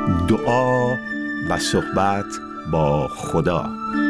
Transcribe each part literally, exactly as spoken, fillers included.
دعا و صحبت با خدا.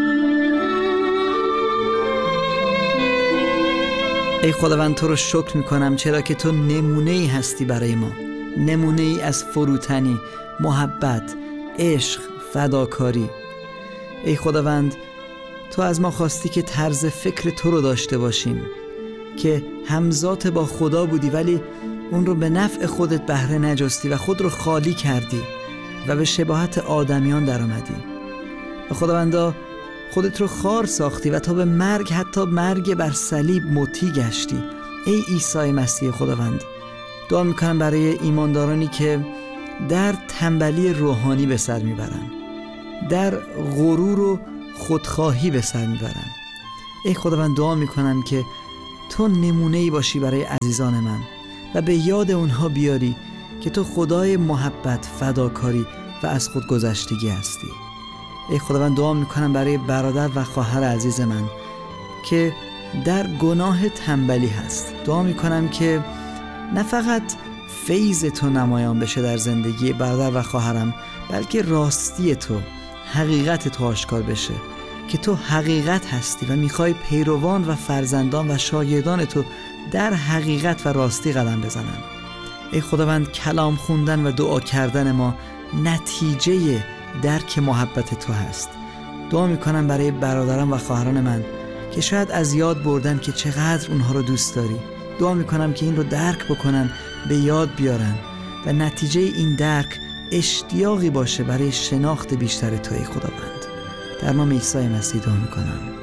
ای خداوند تو رو شکر میکنم چرا که تو نمونه‌ای هستی برای ما، نمونه‌ای از فروتنی، محبت، عشق، فداکاری. ای خداوند تو از ما خواستی که طرز فکر تو رو داشته باشیم، که همزات با خدا بودی ولی اون رو به نفع خودت بهره نجستی و خود رو خالی کردی و به شباهت آدمیان در آمدی و خداوندا خودت رو خار ساختی و تا به مرگ، حتی مرگ بر صلیب مطیع گشتی. ای عیسی مسیح خداوند، دعا میکنم برای ایماندارانی که در تنبلی روحانی به سر میبرن، در غرور و خودخواهی به سر میبرن. ای خداوند دعا میکنم که تو نمونه‌ای باشی برای عزیزان من و به یاد اونها بیاری که تو خدای محبت، فداکاری و از خود گذشتگی هستی. ای خداوند دعا میکنم برای برادر و خواهر عزیز من که در گناه تنبلی هست. دعا میکنم که نه فقط فیض تو نمایان بشه در زندگی برادر و خواهرم، بلکه راستی تو، حقیقت تو آشکار بشه، که تو حقیقت هستی و میخوای پیروان و فرزندان و شاگردان تو در حقیقت و راستی قدم بزنن. ای خداوند کلام خوندن و دعا کردن ما نتیجه درک محبت تو هست. دعا میکنم برای برادران و خواهران من که شاید از یاد بردن که چقدر اونها رو دوست داری. دعا میکنم که این رو درک بکنن، به یاد بیارن و نتیجه این درک اشتیاقی باشه برای شناخت بیشتر تو. ای خداوند در نام عیسی مسیح دعا میکنم.